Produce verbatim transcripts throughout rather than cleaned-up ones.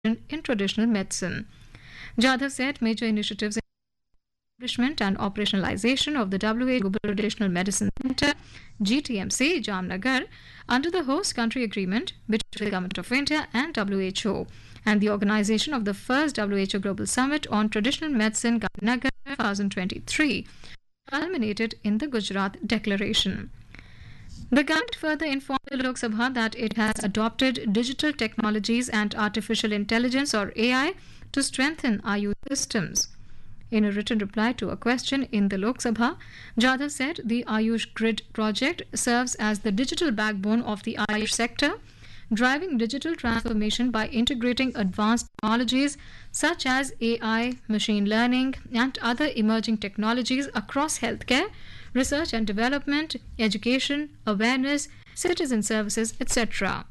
in traditional medicine. Jadhav said major initiatives in establishment and operationalization of the W H O Global Traditional Medicine Center G T M C Jamnagar under the host country agreement between the Government of India and W H O and the organization of the first W H O Global Summit on Traditional Medicine Gandhinagar twenty twenty-three culminated in the Gujarat Declaration. The government further informed the Lok Sabha that it has adopted digital technologies and artificial intelligence or A I to strengthen Ayush systems. In a written reply to a question in the Lok Sabha, Jadhav said the Ayush Grid project serves as the digital backbone of the Ayush sector, driving digital transformation by integrating advanced technologies such as A I, machine learning, and other emerging technologies across healthcare, research and development, education, awareness, citizen services, et cetera.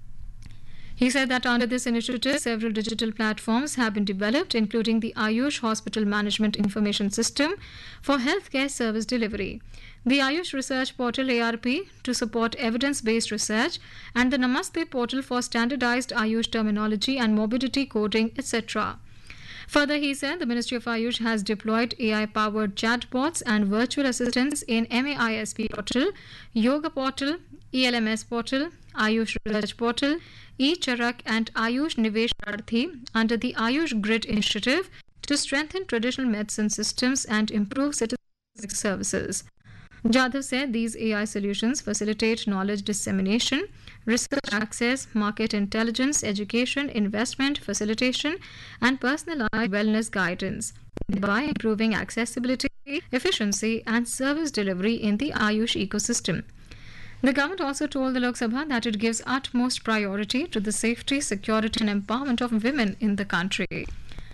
He said that under this initiative, several digital platforms have been developed, including the Ayush Hospital Management Information System for healthcare service delivery, the Ayush Research Portal A R P to support evidence-based research, and the Namaste portal for standardized Ayush terminology and morbidity coding, et cetera. Further, he said the Ministry of Ayush has deployed A I-powered chatbots and virtual assistants in MAISP portal, Yoga portal, E L M S portal, Ayush Research portal, E-Charak and Ayush Nivesh Arthi under the Ayush Grid initiative to strengthen traditional medicine systems and improve citizen services. Jadhav said these A I solutions facilitate knowledge dissemination, research access, market intelligence, education, investment, facilitation, and personalized wellness guidance, thereby improving accessibility, efficiency, and service delivery in the Ayush ecosystem. The government also told the Lok Sabha that it gives utmost priority to the safety, security, and empowerment of women in the country.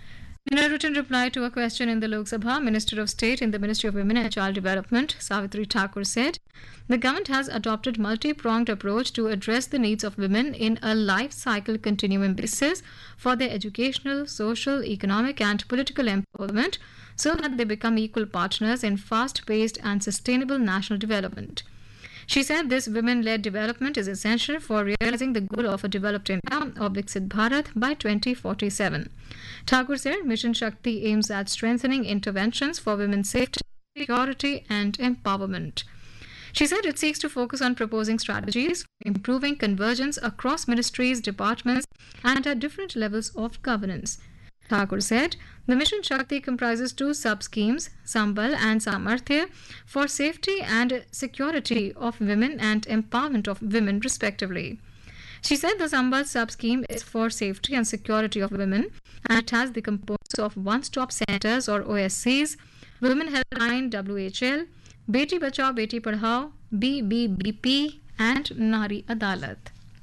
In a written reply to a question in the Lok Sabha, Minister of State in the Ministry of Women and Child Development, Savitri Thakur, said the government has adopted multi-pronged approach to address the needs of women in a life cycle continuum basis for their educational, social, economic, and political empowerment so that they become equal partners in fast-paced and sustainable national development. She said this women-led development is essential for realizing the goal of a developed India of Viksit Bharat by twenty forty-seven. Thakur said Mission Shakti aims at strengthening interventions for women's safety, security and empowerment. She said it seeks to focus on proposing strategies for improving convergence across ministries, departments and at different levels of governance. Thakur said the Mission Shakti comprises two sub-schemes, Sambal and Samarthya, for safety and security of women and empowerment of women respectively. She said the Sambal sub-scheme is for safety and security of women and it has the components of one-stop centers or O S Cs, Women Helpline W H L, Beti Bachao Beti Padhao, B B B P and Nari Adalat.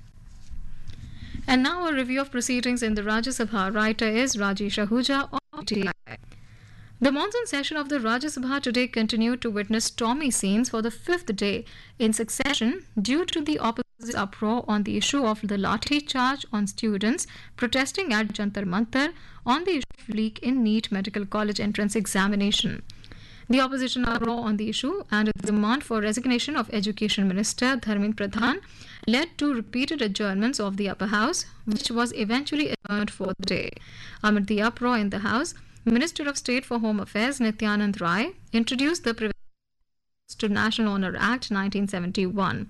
And now a review of proceedings in the Rajya Sabha. Writer is Rajesh Ahuja of T I. The monsoon session of the Rajya Sabha today continued to witness stormy scenes for the fifth day in succession due to the opposition uproar on the issue of the lathi charge on students protesting at Jantar Mantar on the issue of leak in NEET Medical College entrance examination. The opposition uproar on the issue and the demand for resignation of Education Minister Dharmendra Pradhan led to repeated adjournments of the upper house, which was eventually adjourned for the day. Amid the uproar in the house, Minister of State for Home Affairs Nityanand Rai introduced the Provisions to National Honour Act nineteen seventy-one.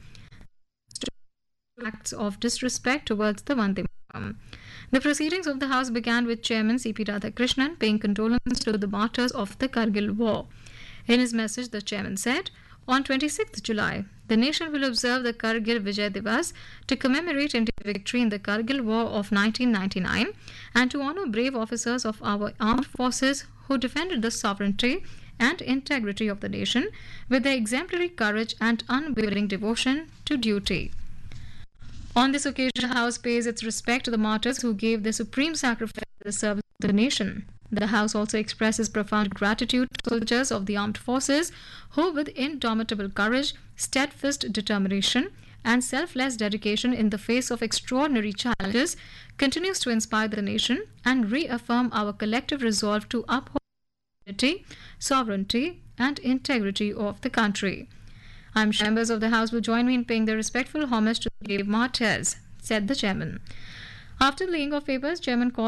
Acts of disrespect towards the Vande Mataram. The proceedings of the House began with Chairman C P Radhakrishnan paying condolences to the martyrs of the Kargil War. In his message, the Chairman said, on twenty-sixth July, the nation will observe the Kargil Vijay Divas to commemorate India's victory in the Kargil War of nineteen ninety-nine and to honour brave officers of our armed forces who defended the sovereignty and integrity of the nation with their exemplary courage and unwavering devotion to duty. On this occasion, the House pays its respect to the martyrs who gave their supreme sacrifice to the service of the nation. The House also expresses profound gratitude to soldiers of the armed forces who, with indomitable courage, steadfast determination, and selfless dedication in the face of extraordinary challenges, continues to inspire the nation and reaffirm our collective resolve to uphold the unity, sovereignty, and integrity of the country. I am sure members of the House will join me in paying their respectful homage to the brave martyrs, said the Chairman. After the laying of papers, Chairman called